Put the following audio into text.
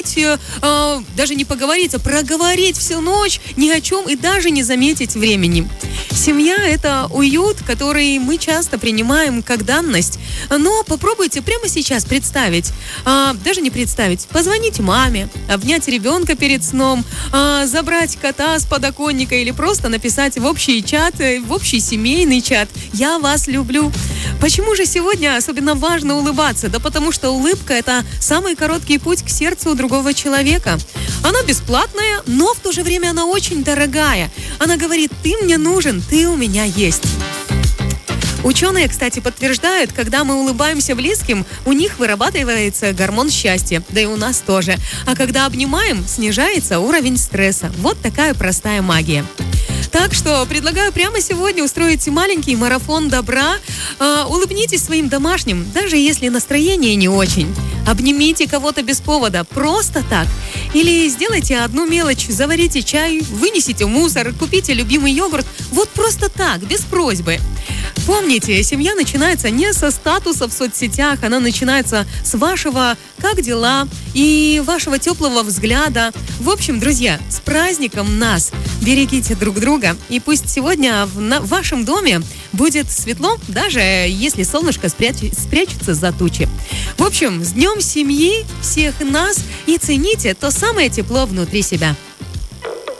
даже не поговорить, а проговорить всю ночь ни о чем и даже не заметить времени. Семья – это уют, который мы часто принимаем как данность. Но попробуйте прямо сейчас представить, даже не представить, позвонить маме, обнять ребенка перед сном, забрать кота с подоконника или просто написать в общий чат, в общий семейный чат «Я вас люблю». Почему же сегодня особенно важно улыбаться? Да потому что улыбка – это самый короткий путь к сердцу другого человека. Она бесплатная, но в то же время она очень дорогая. Она говорит: ты мне нужен, ты у меня есть. Ученые, кстати, подтверждают, когда мы улыбаемся близким, у них вырабатывается гормон счастья, да и у нас тоже. А когда обнимаем, снижается уровень стресса. Вот такая простая магия. Так что предлагаю прямо сегодня устроить маленький марафон добра. Улыбнитесь своим домашним, даже если настроение не очень. Обнимите кого-то без повода, просто так. Или сделайте одну мелочь, заварите чай, вынесите мусор, купите любимый йогурт. Вот просто так, без просьбы. Помните, семья начинается не со статуса в соцсетях, она начинается с вашего «как дела» и вашего теплого взгляда. В общем, друзья, с праздником нас! Берегите друг друга, и пусть сегодня в вашем доме будет светло, даже если солнышко спрячется за тучи. В общем, с Днем семьи всех нас, и цените то самое тепло внутри себя.